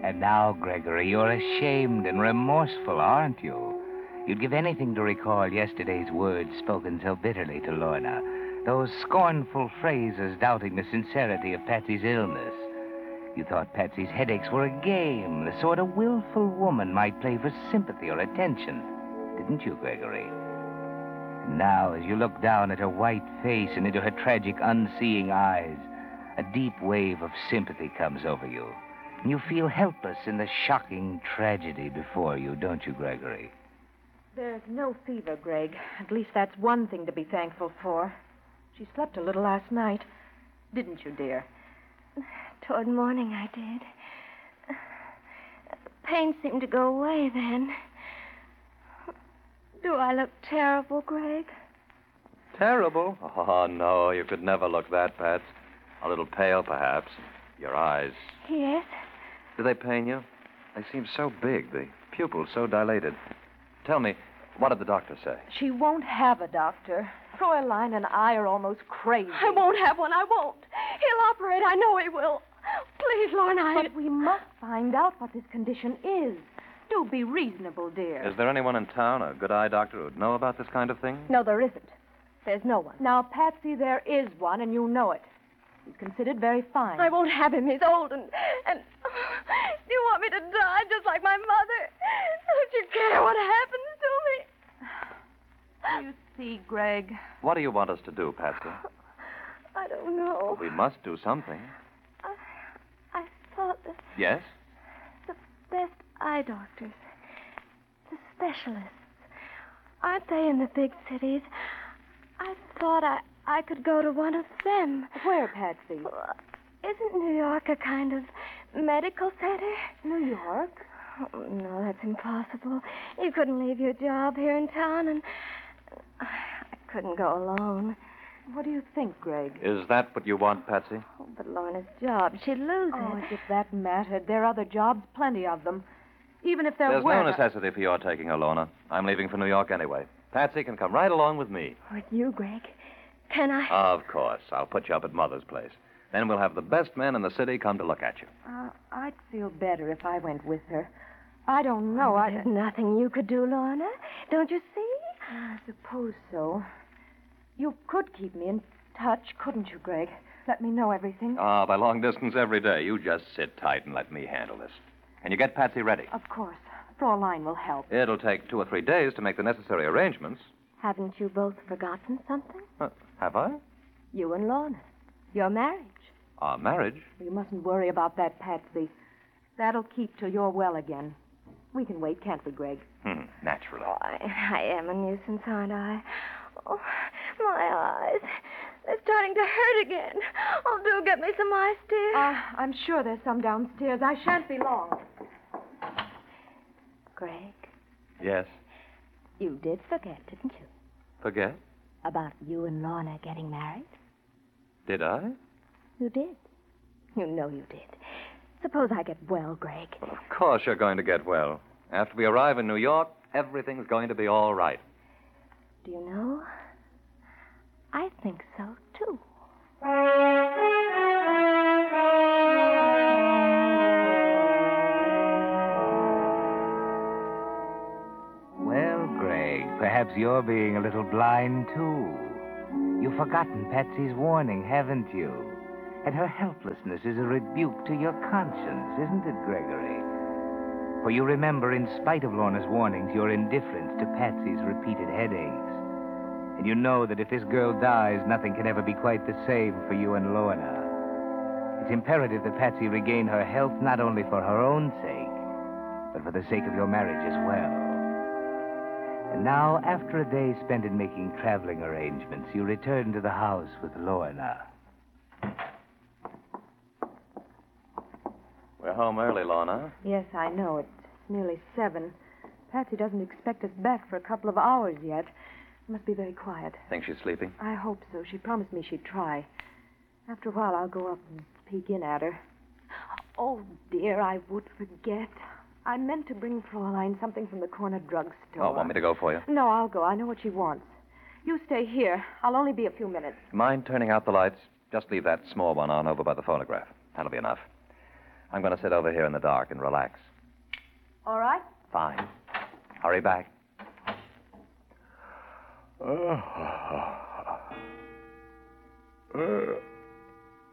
And now, Gregory, you're ashamed and remorseful, aren't you? You'd give anything to recall yesterday's words spoken so bitterly to Lorna. Those scornful phrases doubting the sincerity of Patsy's illness. You thought Patsy's headaches were a game, the sort a willful woman might play for sympathy or attention. Didn't you, Gregory? And now, as you look down at her white face and into her tragic, unseeing eyes, a deep wave of sympathy comes over you. And you feel helpless in the shocking tragedy before you, don't you, Gregory? There's no fever, Greg. At least that's one thing to be thankful for. She slept a little last night. Didn't you, dear? Toward morning, I did. The pain seemed to go away then. Do I look terrible, Greg? Terrible? Oh, no, you could never look that, Pat. A little pale, perhaps. Your eyes. Yes. Do they pain you? They seem so big, the pupils so dilated. Tell me, what did the doctor say? She won't have a doctor. Fräulein and I are almost crazy. I won't have one. I won't. He'll operate. I know he will. Please, Lorna, But we must find out what this condition is. Do be reasonable, dear. Is there anyone in town, a good eye doctor, who'd know about this kind of thing? No, there isn't. There's no one. Now, Patsy, there is one, and you know it. He's considered very fine. I won't have him. He's old and... Do you want me to die just like my mother? Don't you care what happens to me? You see, Greg. What do you want us to do, Patsy? I don't know. We must do something. I thought that Yes? the best eye doctors, the specialists, aren't they in the big cities? I thought I could go to one of them. Where, Patsy? Isn't New York a kind of medical center? New York? Oh, no, that's impossible. You couldn't leave your job here in town, and I couldn't go alone. What do you think, Greg? Is that what you want, Patsy? Oh, but Lorna's job, she'd lose Oh, it. as if that mattered. There are other jobs, plenty of them. Even if there There's were... no necessity for your taking her, Lorna. I'm leaving for New York anyway. Patsy can come right along with me. With you, Greg. Can I? Of course. I'll put you up at Mother's place. Then we'll have the best men in the city come to look at you. I'd feel better if I went with her. I don't know. There's nothing you could do, Lorna. Don't you see? I suppose so. You could keep me in touch, couldn't you, Greg? Let me know everything. By long distance every day. You just sit tight and let me handle this. Can you get Patsy ready? Of course. Fräulein will help. It'll take 2 or 3 days to make the necessary arrangements. Haven't you both forgotten something? Have I? You and Lorna. Your marriage. Our marriage? You mustn't worry about that, Patsy. That'll keep till you're well again. We can wait, can't we, Greg? Naturally. Oh, I am a nuisance, aren't I? Oh, my eyes. They're starting to hurt again. Oh, do get me some ice, dear. I'm sure there's some downstairs. I shan't be long. Greg, Yes. you did forget, didn't you? Forget? About you and Lorna getting married? Did I? You did. You know you did. Suppose I get well, Greg. Well, of course you're going to get well. After we arrive in New York, everything's going to be all right. Do you know? I think so, too. Well, Greg, perhaps you're being a little blind, too. You've forgotten Patsy's warning, haven't you? And her helplessness is a rebuke to your conscience, isn't it, Gregory? For you remember, in spite of Lorna's warnings, your indifference to Patsy's repeated headaches. And you know that if this girl dies, nothing can ever be quite the same for you and Lorna. It's imperative that Patsy regain her health not only for her own sake, but for the sake of your marriage as well. And now, after a day spent in making traveling arrangements, you return to the house with Lorna. We're home early, Lorna. Yes, I know. It's nearly 7. Patsy doesn't expect us back for a couple of hours yet. It must be very quiet. Think she's sleeping? I hope so. She promised me she'd try. After a while, I'll go up and peek in at her. Oh, dear, I would forget. I meant to bring Fräulein something from the corner drugstore. Oh, want me to go for you? No, I'll go. I know what she wants. You stay here. I'll only be a few minutes. Mind turning out the lights? Just leave that small one on over by the phonograph. That'll be enough. I'm going to sit over here in the dark and relax. All right? Fine. Hurry back.